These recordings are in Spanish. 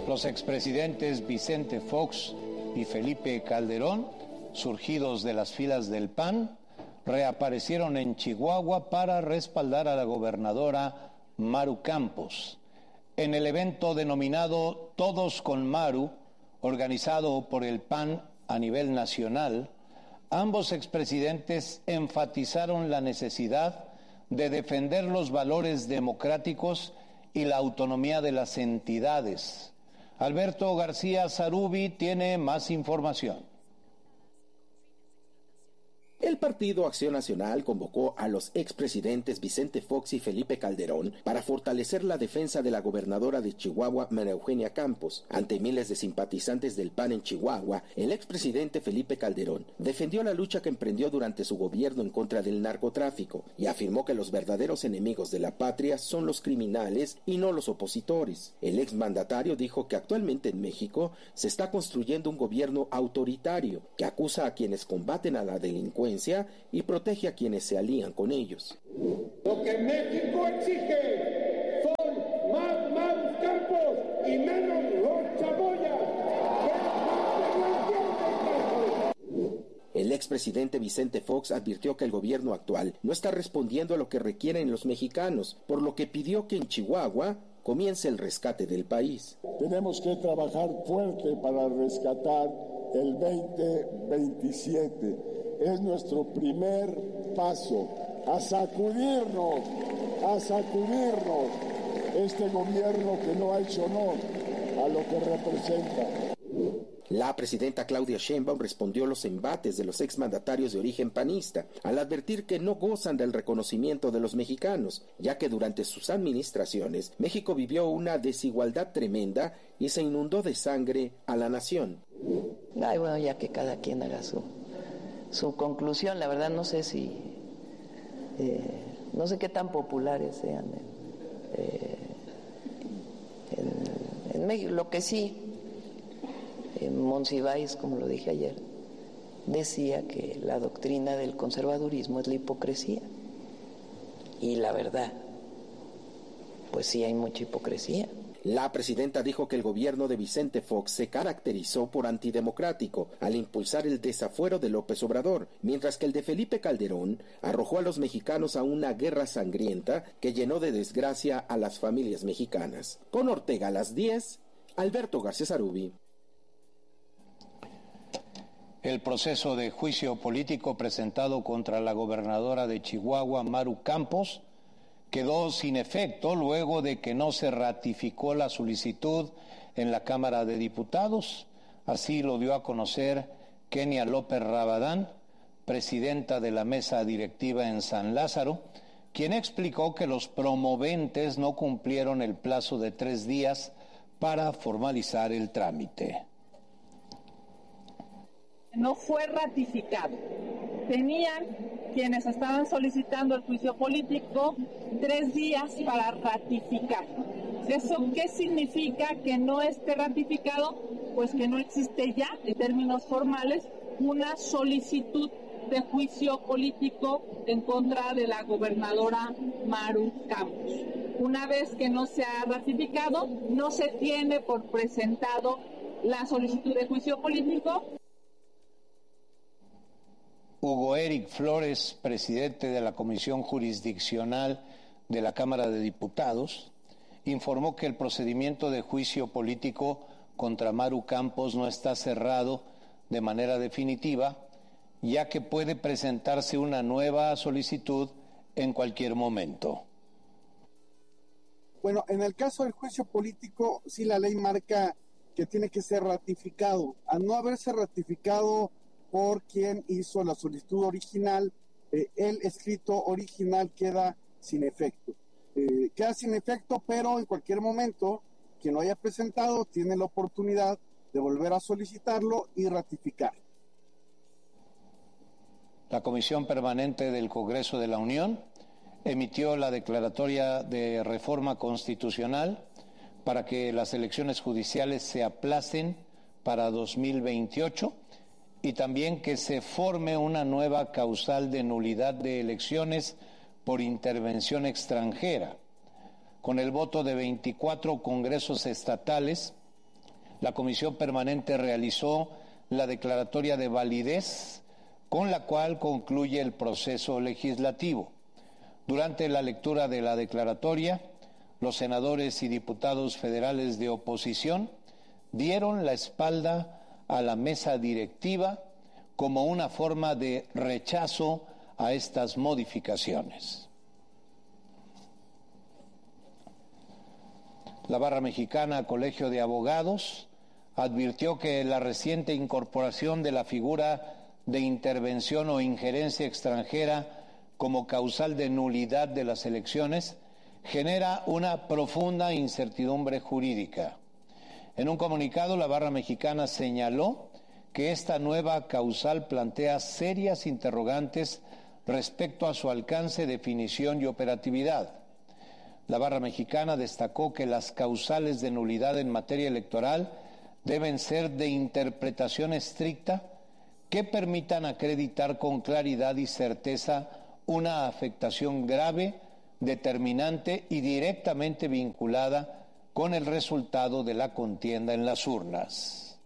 Los expresidentes Vicente Fox y Felipe Calderón, surgidos de las filas del PAN, reaparecieron en Chihuahua para respaldar a la gobernadora Maru Campos. En el evento denominado Todos con Maru, organizado por el PAN a nivel nacional, ambos expresidentes enfatizaron la necesidad de defender los valores democráticos y la autonomía de las entidades. Alberto García Zarubi tiene más información. El Partido Acción Nacional convocó a los expresidentes Vicente Fox y Felipe Calderón para fortalecer la defensa de la gobernadora de Chihuahua, María Eugenia Campos. Ante miles de simpatizantes del PAN en Chihuahua, el expresidente Felipe Calderón defendió la lucha que emprendió durante su gobierno en contra del narcotráfico y afirmó que los verdaderos enemigos de la patria son los criminales y no los opositores. El exmandatario dijo que actualmente en México se está construyendo un gobierno autoritario que acusa a quienes combaten a la delincuencia y protege a quienes se alían con ellos. Lo que México exige son más Maru Campos y menos Lord Chamoya. El expresidente Vicente Fox advirtió que el gobierno actual no está respondiendo a lo que requieren los mexicanos, por lo que pidió que en Chihuahua comience el rescate del país. Tenemos que trabajar fuerte para rescatar el 2027. Es nuestro primer paso a sacudirnos este gobierno que no ha hecho honor a lo que representa. La presidenta Claudia Sheinbaum respondió los embates de los exmandatarios de origen panista, al advertir que no gozan del reconocimiento de los mexicanos, ya que durante sus administraciones México vivió una desigualdad tremenda y se inundó de sangre a la nación. Ay, bueno, ya que cada quien haga su conclusión, la verdad no sé si, no sé qué tan populares sean en México. Lo que sí, Monsiváis, como lo dije ayer, decía que la doctrina del conservadurismo es la hipocresía. Y la verdad, pues sí hay mucha hipocresía. La presidenta dijo que el gobierno de Vicente Fox se caracterizó por antidemocrático al impulsar el desafuero de López Obrador, mientras que el de Felipe Calderón arrojó a los mexicanos a una guerra sangrienta que llenó de desgracia a las familias mexicanas. Con Ortega a las 10, Alberto García Zarubi. El proceso de juicio político presentado contra la gobernadora de Chihuahua, Maru Campos, quedó sin efecto luego de que no se ratificó la solicitud en la Cámara de Diputados. Así lo dio a conocer Kenia López Rabadán, presidenta de la mesa directiva en San Lázaro, quien explicó que los promoventes no cumplieron el plazo de 3 días para formalizar el trámite. No fue ratificado. Tenían quienes estaban solicitando el juicio político 3 días para ratificar. ¿Eso qué significa? Que no esté ratificado, pues que no existe ya, en términos formales, una solicitud de juicio político en contra de la gobernadora Maru Campos. Una vez que no se ha ratificado, no se tiene por presentado la solicitud de juicio político. Hugo Eric Flores, presidente de la Comisión Jurisdiccional de la Cámara de Diputados, informó que el procedimiento de juicio político contra Maru Campos no está cerrado de manera definitiva, ya que puede presentarse una nueva solicitud en cualquier momento. Bueno, en el caso del juicio político, sí la ley marca que tiene que ser ratificado. Al no haberse ratificado por quien hizo la solicitud original, el escrito original queda sin efecto. Queda sin efecto, pero en cualquier momento, quien lo haya presentado tiene la oportunidad de volver a solicitarlo y ratificar. La Comisión Permanente del Congreso de la Unión emitió la declaratoria de reforma constitucional para que las elecciones judiciales se aplacen para 2028 y también que se forme una nueva causal de nulidad de elecciones por intervención extranjera. Con el voto de 24 congresos estatales, La Comisión Permanente realizó la declaratoria de validez, con la cual concluye el proceso legislativo. Durante la lectura de la declaratoria, los senadores y diputados federales de oposición dieron la espalda a la mesa directiva como una forma de rechazo a estas modificaciones. La Barra Mexicana Colegio de Abogados advirtió que la reciente incorporación de la figura de intervención o injerencia extranjera como causal de nulidad de las elecciones genera una profunda incertidumbre jurídica. En un comunicado, la Barra Mexicana señaló que esta nueva causal plantea serias interrogantes respecto a su alcance, definición y operatividad. La Barra Mexicana destacó que las causales de nulidad en materia electoral deben ser de interpretación estricta que permitan acreditar con claridad y certeza una afectación grave, determinante y directamente vinculada con el resultado de la contienda en las urnas.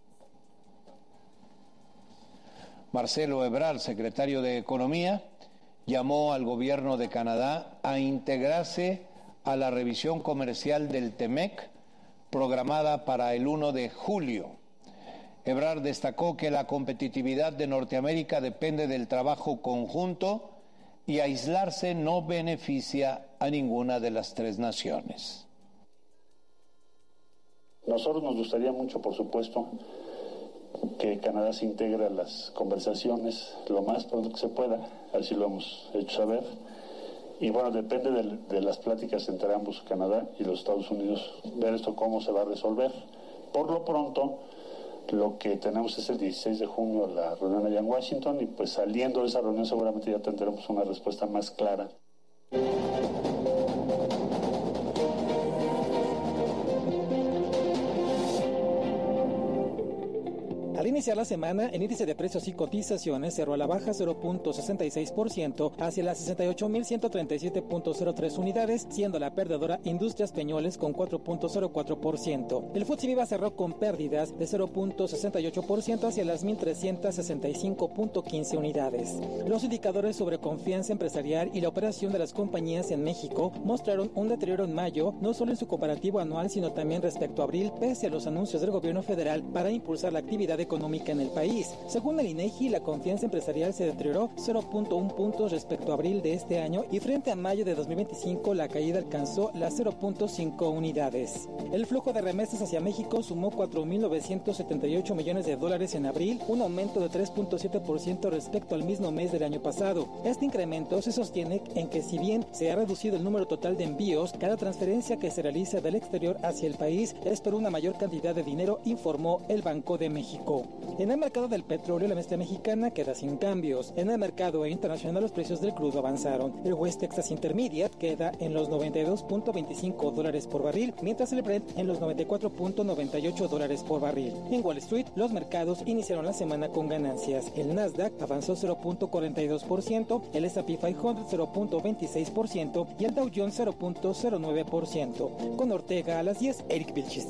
Marcelo Ebrard, secretario de Economía, llamó al gobierno de Canadá a integrarse a la revisión comercial del TEMEC programada para el 1 de julio. Ebrard destacó que la competitividad de Norteamérica depende del trabajo conjunto y aislarse no beneficia a ninguna de las tres naciones. Nosotros nos gustaría mucho, por supuesto, que Canadá se integre a las conversaciones lo más pronto que se pueda, así lo hemos hecho saber. Y bueno, depende de las pláticas entre ambos, Canadá y los Estados Unidos, ver esto cómo se va a resolver. Por lo pronto, lo que tenemos es el 16 de junio la reunión allá en Washington y pues saliendo de esa reunión seguramente ya tendremos una respuesta más clara. Al iniciar la semana, el índice de precios y cotizaciones cerró a la baja 0.66% hacia las 68.137.03 unidades, siendo la perdedora Industrias Peñoles con 4.04%. El FTSE Viva cerró con pérdidas de 0.68% hacia las 1.365.15 unidades. Los indicadores sobre confianza empresarial y la operación de las compañías en México mostraron un deterioro en mayo, no solo en su comparativo anual, sino también respecto a abril, pese a los anuncios del gobierno federal para impulsar la actividad económica en el país. Según el INEGI, la confianza empresarial se deterioró 0.1 puntos respecto a abril de este año y frente a mayo de 2025 la caída alcanzó las 0.5 unidades. El flujo de remesas hacia México sumó 4.978 millones de dólares en abril, un aumento de 3.7% respecto al mismo mes del año pasado. Este incremento se sostiene en que si bien se ha reducido el número total de envíos, cada transferencia que se realiza del exterior hacia el país es por una mayor cantidad de dinero, informó el Banco de México. En el mercado del petróleo, la mezcla mexicana queda sin cambios. En el mercado internacional, los precios del crudo avanzaron. El West Texas Intermediate queda en los $92.25 por barril, mientras el Brent en los $94.98 por barril. En Wall Street, los mercados iniciaron la semana con ganancias. El Nasdaq avanzó 0.42%, el S&P 500 0.26% y el Dow Jones 0.09%. Con Ortega a las 10, Eric Vilchis.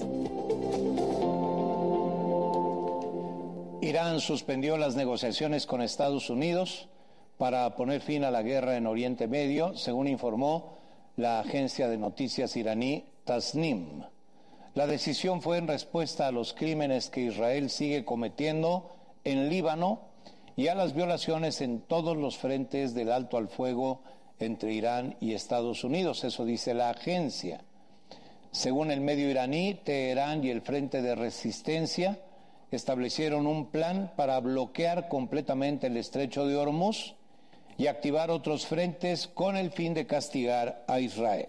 Irán suspendió las negociaciones con Estados Unidos para poner fin a la guerra en Oriente Medio, según informó la agencia de noticias iraní Tasnim. La decisión fue en respuesta a los crímenes que Israel sigue cometiendo en Líbano y a las violaciones en todos los frentes del alto al fuego entre Irán y Estados Unidos, eso dice la agencia. Según el medio iraní, Teherán y el Frente de Resistencia establecieron un plan para bloquear completamente el estrecho de Hormuz y activar otros frentes con el fin de castigar a Israel.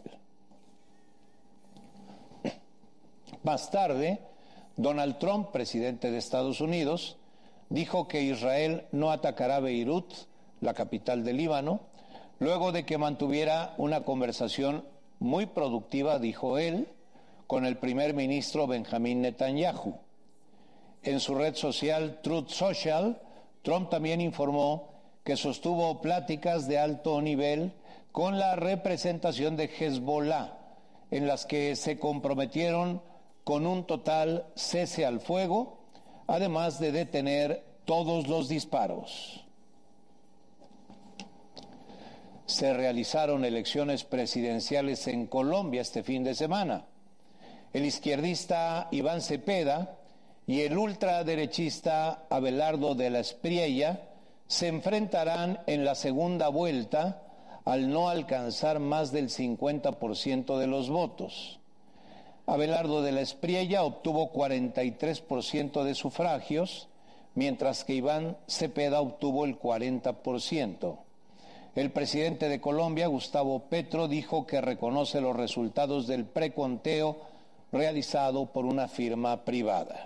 Más tarde, Donald Trump, presidente de Estados Unidos, dijo que Israel no atacará Beirut, la capital del Líbano, luego de que mantuviera una conversación muy productiva, dijo él, con el primer ministro Benjamín Netanyahu. En su red social Truth Social, Trump también informó que sostuvo pláticas de alto nivel con la representación de Hezbollah, en las que se comprometieron con un total cese al fuego, además de detener todos los disparos. Se realizaron elecciones presidenciales en Colombia este fin de semana. El izquierdista Iván Cepeda y el ultraderechista Abelardo de la Espriella se enfrentarán en la segunda vuelta al no alcanzar más del 50% de los votos. Abelardo de la Espriella obtuvo 43% de sufragios, mientras que Iván Cepeda obtuvo el 40%. El presidente de Colombia, Gustavo Petro, dijo que reconoce los resultados del preconteo realizado por una firma privada.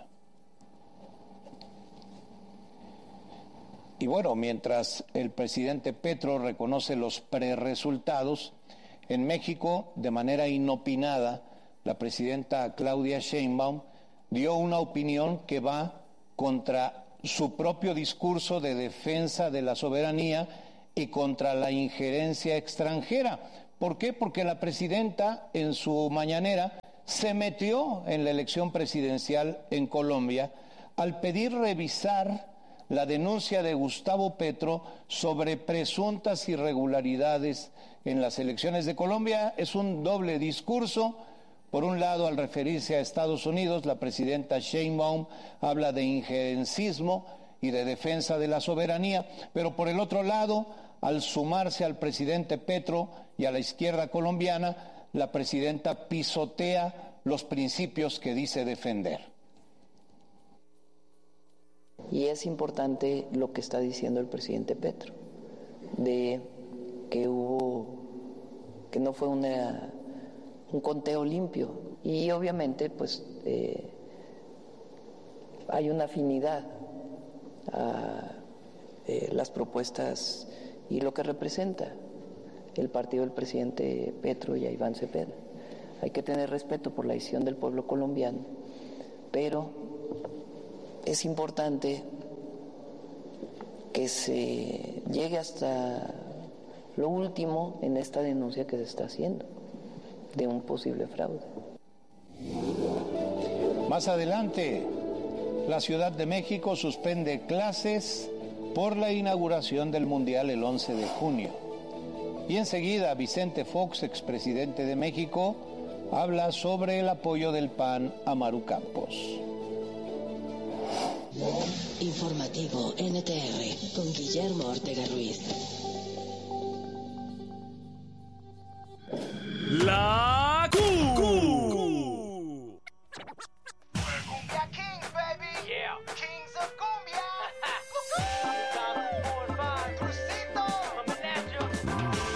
Y bueno, mientras el presidente Petro reconoce los preresultados, en México, de manera inopinada, la presidenta Claudia Sheinbaum dio una opinión que va contra su propio discurso de defensa de la soberanía y contra la injerencia extranjera. ¿Por qué? Porque la presidenta en su mañanera se metió en la elección presidencial en Colombia al pedir revisar la denuncia de Gustavo Petro sobre presuntas irregularidades en las elecciones de Colombia. Es un doble discurso. Por un lado, al referirse a Estados Unidos, la presidenta Sheinbaum habla de injerencismo y de defensa de la soberanía, pero por el otro lado, al sumarse al presidente Petro y a la izquierda colombiana, la presidenta pisotea los principios que dice defender. Y es importante lo que está diciendo el presidente Petro, de que no fue un conteo limpio, y obviamente pues hay una afinidad a las propuestas y lo que representa el partido del presidente Petro y a Iván Cepeda. Hay que tener respeto por la decisión del pueblo colombiano, pero es importante que se llegue hasta lo último en esta denuncia que se está haciendo de un posible fraude. Más adelante, la Ciudad de México suspende clases por la inauguración del Mundial el 11 de junio. Y enseguida, Vicente Fox, expresidente de México, habla sobre el apoyo del PAN a Maru Campos. Informativo NTR con Guillermo Ortega Ruiz. La